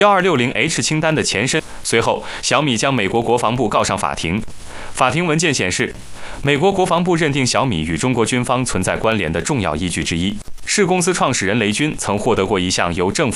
1260H 清单的前身。随后，小米将美国国防部告上法庭。法庭文件显示，美国国防部认定小米与中国军方存在关联的重要依据之一，是公司创始人雷军曾获得过一项由政府